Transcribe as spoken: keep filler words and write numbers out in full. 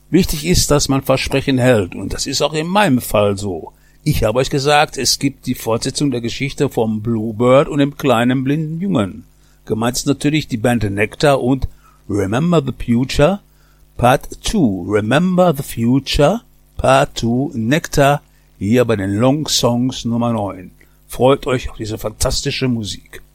Wichtig ist, dass man Versprechen hält, und das ist auch in meinem Fall so. Ich habe euch gesagt, es gibt die Fortsetzung der Geschichte vom Bluebird und dem kleinen blinden Jungen. Gemeint ist natürlich die Band Nectar und Remember the Future Part zwei. Remember the Future Part zwei Nectar hier bei den Long Songs Nummer neun. Freut euch auf diese fantastische Musik.